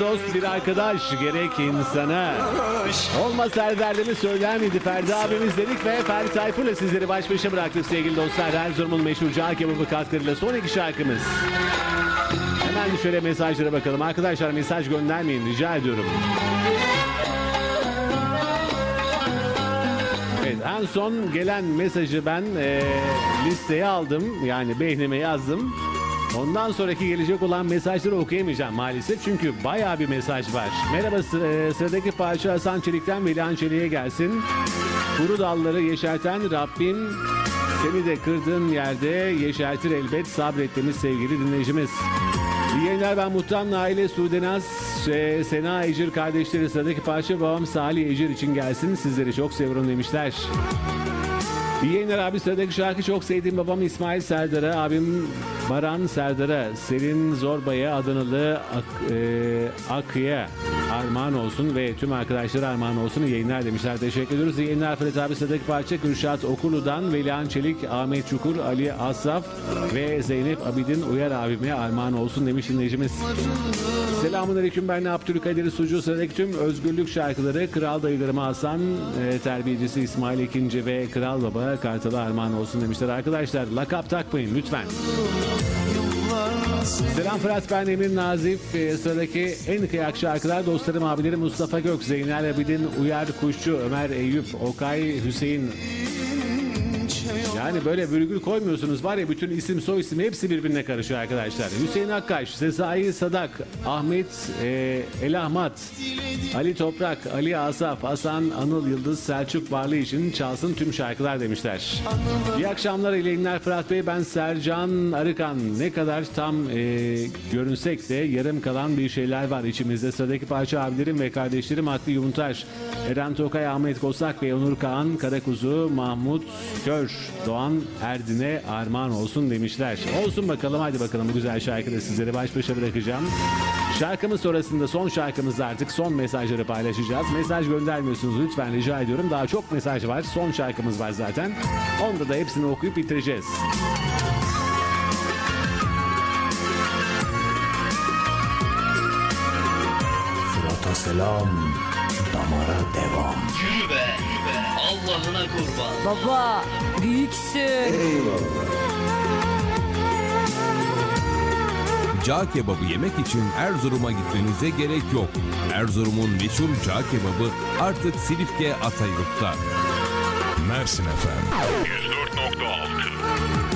dost, bir arkadaş, gerek insana. Olmasa her derdimi söyler miydi Ferdi abimiz dedik ve Ferdi Tayfur'la sizleri baş başa bıraktık sevgili dostlar. Erzurum'un meşhur cağ kebabı katkılarıyla son iki şarkımız. Hemen şöyle mesajlara bakalım. Arkadaşlar mesaj göndermeyin rica ediyorum. Evet, en son gelen mesajı ben listeye aldım. Yani beynime yazdım. Ondan sonraki gelecek olan mesajları okuyamayacağım maalesef. Çünkü bayağı bir mesaj var. Merhaba, sıradaki parça Hasan Çelik'ten Velihan Çelik'e gelsin. Kuru dalları yeşerten Rabbim seni de kırdığın yerde yeşertir elbet, sabrettiğimiz sevgili dinleyicimiz. İyi yayınlar, ben Muhtan Naile Sudenaz Sena Ecir kardeşleri, sıradaki parça babam Salih Ecir için gelsin. Sizleri çok seviyorum demişler. İyi yayınlar abi, sıradaki şarkı çok sevdiğim babam İsmail Serdar'a, abim Baran Serdar'a, Selin Zorba'ya, Adanalı Akı'ya armağan olsun ve tüm arkadaşlara armağan olsun. İyi yayınlar demişler. Teşekkür ediyoruz. İyi yayınlar Fırat abi, sıradaki parça Kürşat Okulu'dan Velihan Çelik, Ahmet Çukur, Ali Asaf ve Zeynep Abidin Uyar abime armağan olsun demiş dinleyicimiz. Selamünaleyküm, ben Abdülkadir Sucu, sıradaki tüm özgürlük şarkıları Kral Dayılarıma Hasan, terbiyecisi İsmail İkinci ve Kral Baba Kartal'a armağan olsun demişler. Arkadaşlar lakap takmayın lütfen. Selam Fırat, ben Emir Nazif. Sıradaki en kıyak şarkılar dostlarım, abilerim Mustafa Gök, Zeynel Abidin, Uyar Kuşçu, Ömer Eyüp, Okay, Hüseyin. Yani böyle virgül koymuyorsunuz var ya, bütün isim soy isim hepsi birbirine karışıyor arkadaşlar. Hüseyin Akkaş, Sezai Sadak, Ahmet Elahmat, Ali Toprak, Ali Asaf, Hasan, Anıl Yıldız, Selçuk Varlı için çalsın tüm şarkılar demişler. İyi akşamlar, iyi yayınlar Fırat Bey, ben Sercan Arıkan. Ne kadar tam görünsek de yarım kalan bir şeyler var içimizde. Sıradaki parça abilerim ve kardeşlerim Hakkı Yumurtaş, Eren Tokay, Ahmet Kosak ve Onur Kağan Karakuzu, Mahmut Kör, Doğan Erdin'e armağan olsun demişler. Olsun bakalım, hadi bakalım, bu güzel şarkıda sizleri baş başa bırakacağım. Şarkımız sonrasında son şarkımızda artık son mesajları paylaşacağız. Mesaj göndermiyorsunuz lütfen rica ediyorum. Daha çok mesaj var. Son şarkımız var zaten. Onda da hepsini okuyup bitireceğiz. Fırat'a selam, damara devam. Yürü be, Allah'ına kurban. Baba büyüksün. Cağ kebabı yemek için Erzurum'a gitmenize gerek yok. Erzurum'un meşhur cağ kebabı artık Silifke Atayurt'ta. Mersin FM 104.6